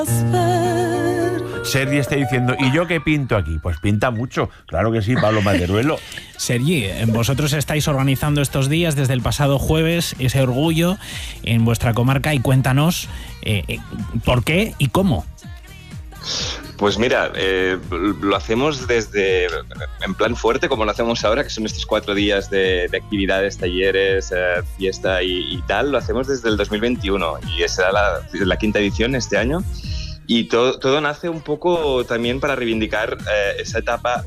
Sergi está diciendo, ¿y yo qué pinto aquí? Pues pinta mucho, claro que sí, Pablo Maderuelo. Sergi, vosotros estáis organizando estos días desde el pasado jueves ese orgullo en vuestra comarca y cuéntanos por qué y cómo. Pues mira, lo hacemos desde en plan fuerte, como lo hacemos ahora, que son estos 4 días de actividades, talleres, fiesta y tal. Lo hacemos desde el 2021 y será la 5ª edición este año. Y todo nace un poco también para reivindicar esa etapa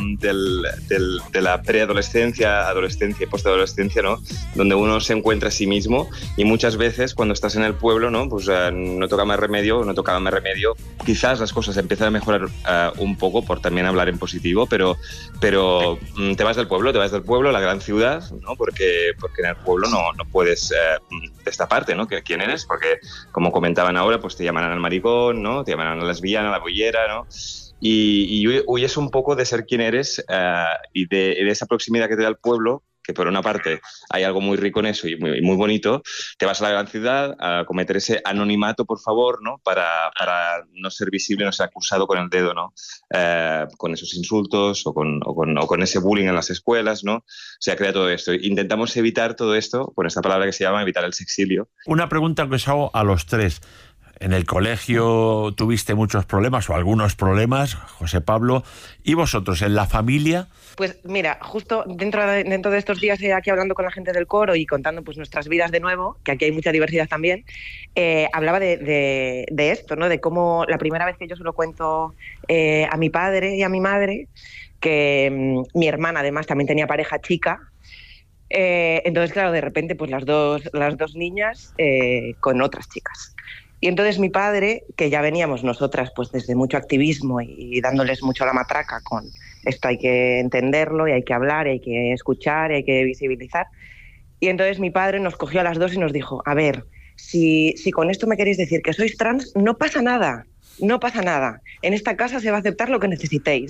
de la preadolescencia, adolescencia y postadolescencia, ¿no? Donde uno se encuentra a sí mismo y muchas veces cuando estás en el pueblo, ¿no? Pues no tocaba más remedio. Quizás las cosas empiezan a mejorar un poco por también hablar en positivo, pero te vas del pueblo a la gran ciudad, ¿no? Porque en el pueblo no puedes destaparte, ¿no? ¿Quién eres? Porque como comentaban ahora, pues te llamarán al maricón, ¿no? Te llaman a la lesbiana, a la bollera, ¿no? Y huyes un poco de ser quien eres y de esa proximidad que te da el pueblo, que por una parte hay algo muy rico en eso y muy bonito. Te vas a la gran ciudad a cometer ese anonimato, por favor, ¿no? Para no ser visible, no ser acusado con el dedo, ¿no? Con esos insultos o con ese bullying en las escuelas, ¿no? Se crea todo esto. Intentamos evitar todo esto con esta palabra que se llama evitar el sexilio. Una pregunta que os hago a los tres. ¿En el colegio tuviste muchos problemas o algunos problemas, José Pablo? ¿Y vosotros, en la familia? Pues mira, justo dentro de estos días aquí hablando con la gente del coro y contando pues nuestras vidas de nuevo, que aquí hay mucha diversidad también, hablaba de esto, ¿no? De cómo la primera vez que yo se lo cuento a mi padre y a mi madre, que mi hermana además también tenía pareja chica. Entonces, claro, de repente pues las dos niñas con otras chicas. Y entonces mi padre, que ya veníamos nosotras pues desde mucho activismo y dándoles mucho la matraca con esto hay que entenderlo y hay que hablar y hay que escuchar y hay que visibilizar. Y entonces mi padre nos cogió a las dos y nos dijo, a ver, si con esto me queréis decir que sois trans, no pasa nada. No pasa nada. En esta casa se va a aceptar lo que necesitéis.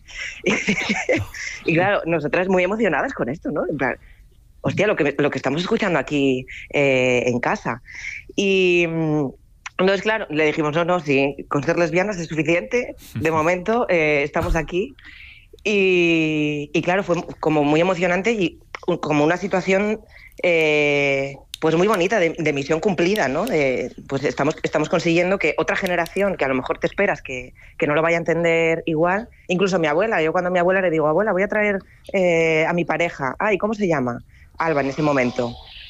Y claro, nosotras muy emocionadas con esto, ¿no? En plan, hostia, lo que estamos escuchando aquí en casa. Y entonces, claro, le dijimos, no, sí, con ser lesbianas es suficiente, de momento estamos aquí. Y claro, fue como muy emocionante y como una situación pues muy bonita de misión cumplida, ¿no? Pues estamos consiguiendo que otra generación que a lo mejor te esperas que no lo vaya a entender igual, incluso mi abuela, yo cuando a mi abuela le digo, abuela, voy a traer a mi pareja, ¿y cómo se llama? Alba en ese momento.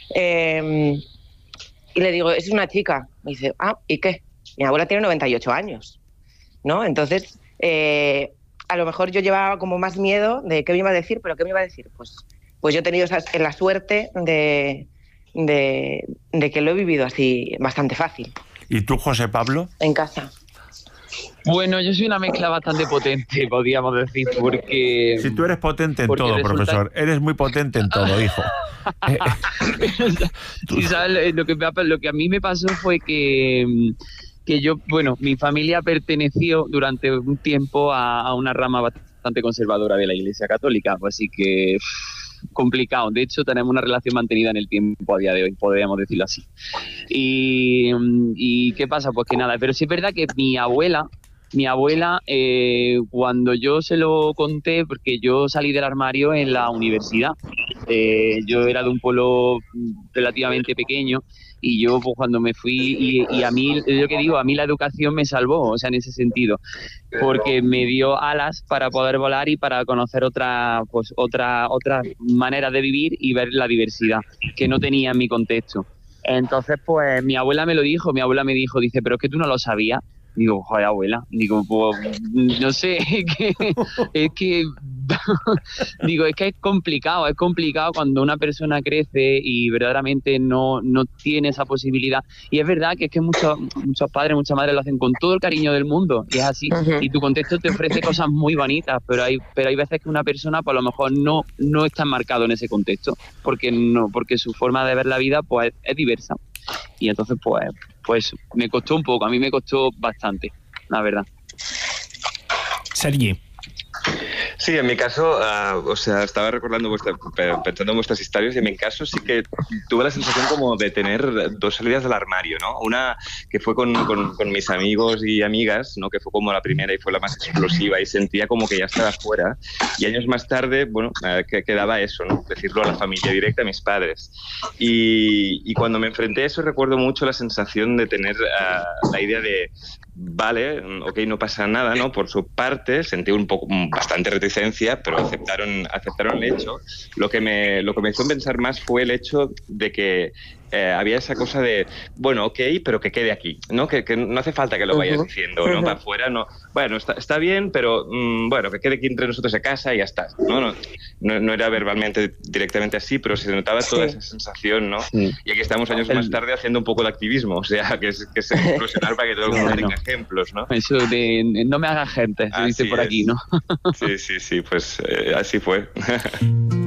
Y le digo, es una chica. Me dice, ¿y qué? Mi abuela tiene 98 años, ¿no? Entonces, a lo mejor yo llevaba como más miedo de qué me iba a decir, pero ¿qué me iba a decir? Pues yo he tenido la suerte de que lo he vivido así bastante fácil. ¿Y tú, José Pablo? En casa. Bueno, yo soy una mezcla bastante potente, podríamos decir, porque... Si tú eres potente en todo, profesor, eres muy potente en todo, hijo. Sí, ¿sabes? Lo que a mí me pasó fue que yo, bueno, mi familia perteneció durante un tiempo a una rama bastante conservadora de la Iglesia Católica, así que complicado. De hecho, tenemos una relación mantenida en el tiempo a día de hoy, podríamos decirlo así. ¿Y qué pasa? Pues que nada, pero sí es verdad que mi abuela, cuando yo se lo conté, porque yo salí del armario en la universidad, yo era de un pueblo relativamente pequeño y yo pues cuando me fui y a mí, yo que digo, a mí la educación me salvó, o sea, en ese sentido, porque me dio alas para poder volar y para conocer otra manera de vivir y ver la diversidad que no tenía en mi contexto. Entonces, pues mi abuela me dijo, dice, pero es que tú no lo sabías. Digo, joder, abuela, digo, pues, no sé, es que digo, es que es complicado cuando una persona crece y verdaderamente no tiene esa posibilidad. Y es verdad que es que muchos padres, muchas madres lo hacen con todo el cariño del mundo, y es así. Y tu contexto te ofrece cosas muy bonitas, pero hay veces que una persona, pues a lo mejor no está enmarcado en ese contexto, porque su forma de ver la vida, pues, es diversa. Y entonces, pues me costó un poco, a mí me costó bastante, la verdad. Sergi. Sí, en mi caso, o sea, estaba recordando pensando en vuestras historias, y en mi caso sí que tuve la sensación como de tener dos salidas del armario, ¿no? Una que fue con mis amigos y amigas, ¿no? Que fue como la primera y fue la más explosiva, y sentía como que ya estaba fuera. Y años más tarde, bueno, que quedaba eso, ¿no? Decirlo a la familia directa, a mis padres. Y cuando me enfrenté a eso, recuerdo mucho la sensación de tener la idea de, vale, ok, no pasa nada, ¿no? Por su parte, sentí bastante reticencia, pero aceptaron el hecho. Lo que me hizo pensar más fue el hecho de que había esa cosa de, bueno, ok, pero que quede aquí, ¿no? Que no hace falta que lo vayas diciendo, ¿no? Para afuera, no. Bueno, está bien, pero bueno, que quede aquí entre nosotros a casa y ya está, ¿no? No era verbalmente directamente así, pero se notaba toda esa sensación, ¿no? Y aquí estamos años más tarde haciendo un poco de activismo, o sea, que es explosionar para que todo el mundo tenga ejemplos, ¿no? Eso de no me haga gente, se dice por aquí, ¿no? Sí, pues así fue.